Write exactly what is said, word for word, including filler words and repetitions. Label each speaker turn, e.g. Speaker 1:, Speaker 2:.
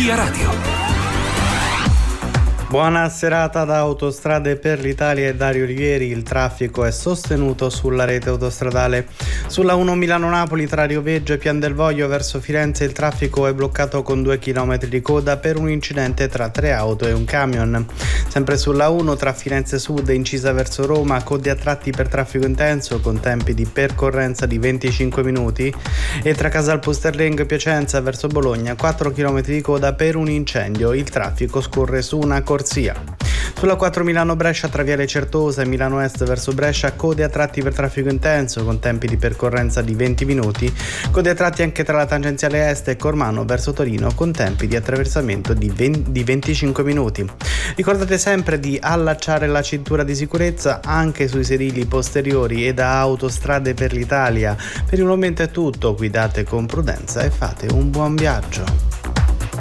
Speaker 1: Via Radio.
Speaker 2: Buona serata da Autostrade per l'Italia e Dario Olivieri. Il traffico è sostenuto sulla rete autostradale. Sulla uno Milano-Napoli tra Rioveggio e Pian del Voglio verso Firenze il traffico è bloccato con due chilometri di coda per un incidente tra tre auto e un camion. Sempre sulla uno tra Firenze Sud e incisa verso Roma, code a tratti per traffico intenso con tempi di percorrenza di venticinque minuti, e tra Casalpusterlengo e Piacenza verso Bologna quattro chilometri di coda per un incendio. Il traffico scorre su una corsia. Sulla quattro Milano-Brescia tra Viale Certosa e Milano Est verso Brescia, code a tratti per traffico intenso con tempi di percorrenza di venti minuti, code a tratti anche tra la tangenziale est e Cormano verso Torino con tempi di attraversamento di, venti, di venticinque minuti. Ricordate sempre di allacciare la cintura di sicurezza anche sui sedili posteriori, e da Autostrade per l'Italia per il momento è tutto. Guidate con prudenza e fate un buon viaggio.